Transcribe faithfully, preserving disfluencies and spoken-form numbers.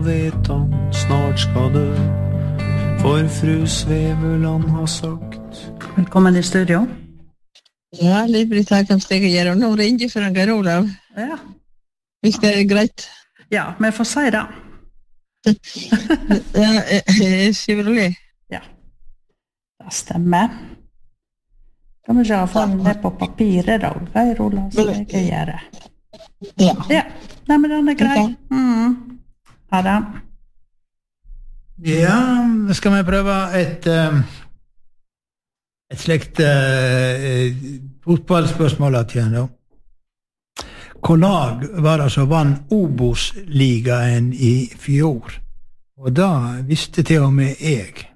vet han snart skal dø, for fru Sveveland har sagt. Velkommen i studio. Ja, Liv-Britt her kan stege gjøre, og nå ringer for en Geir Olav. Ja. Hvis det er greit. Ja, men jeg får si det. Ja, Chevrolet. Ja, det stemmer. Kan vi ikke ha fått det på papiret da, Geir Olav, så jeg kan gjøre. Ja. Ja, nei, men den er grei. Mm. Ha det. Ja, skal vi prøve et, um, et slikt uh, fotballspørsmål at igjen da. Hvor lag var det som vant Obos-ligaen i fjor? Og da visste til og med jeg.